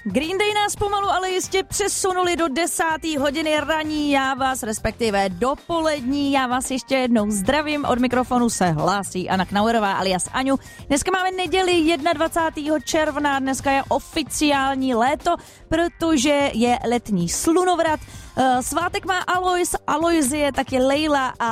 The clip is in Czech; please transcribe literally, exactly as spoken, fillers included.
Green Day nás pomalu, ale jistě přesunuli do desáté hodiny raní. Já vás, respektive dopolední, já vás ještě jednou zdravím. Od mikrofonu se hlásí Anna Knauerová alias Aňu. Dneska máme neděli dvacátého prvního června, dneska je oficiální léto, protože je letní slunovrat. Svátek má Alois, Aloizie, taky Leila a